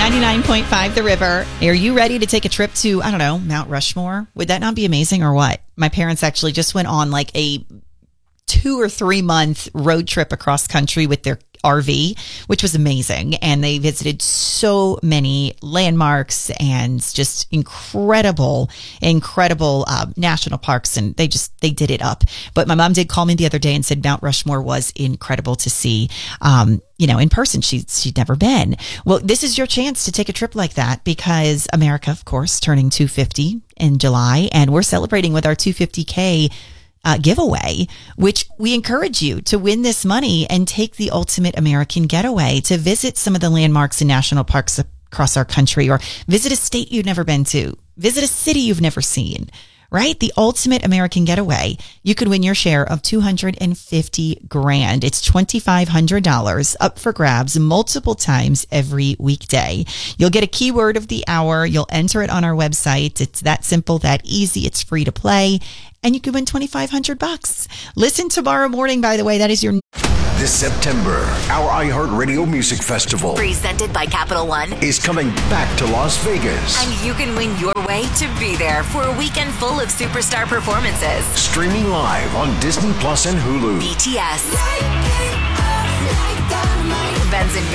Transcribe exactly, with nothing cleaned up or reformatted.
ninety-nine point five The River. Are you ready to take a trip to, I don't know, Mount Rushmore? Would that not be amazing or what? My parents actually just went on like a two or three month road trip across country with their R V, which was amazing. And they visited so many landmarks and just incredible, incredible uh, national parks. And they just, they did it up. But my mom did call me the other day and said Mount Rushmore was incredible to see, um, you know, in person. She, she'd never been. Well, this is your chance to take a trip like that because America, of course, turning two fifty in July. And we're celebrating with our two fifty K Uh, giveaway, which we encourage you to win this money and take the ultimate American getaway to visit some of the landmarks and national parks across our country, or visit a state you've never been to, visit a city you've never seen, right? The ultimate American getaway. You could win your share of two hundred fifty grand. It's twenty-five hundred dollars up for grabs multiple times every weekday. You'll get a keyword of the hour. You'll enter it on our website. It's that simple, that easy. It's free to play. And you could win twenty-five hundred bucks. Listen tomorrow morning, by the way. That is your... This September, our iHeartRadio Music Festival, presented by Capital One, is coming back to Las Vegas. And you can win your way to be there for a weekend full of superstar performances. Streaming live on Disney Plus and Hulu. B T S. Benson